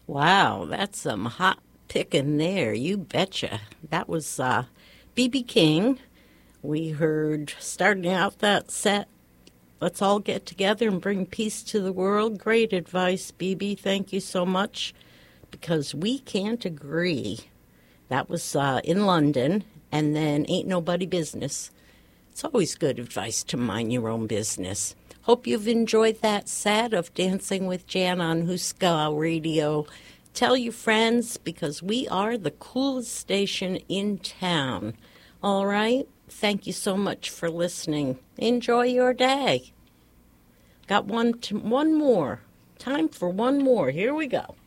Wow, that's some hot picking there. You betcha. That was B.B. King. We heard starting out that set, let's all get together and bring peace to the world. Great advice, B.B. Thank you so much, because we can't agree. That was in London, and then Ain't Nobody Business. It's always good advice to mind your own business. Hope you've enjoyed that set of Dancing with Jan on Huska Radio. Tell your friends, because we are the coolest station in town. All right? Thank you so much for listening. Enjoy your day. Got one more. Time for one more. Here we go.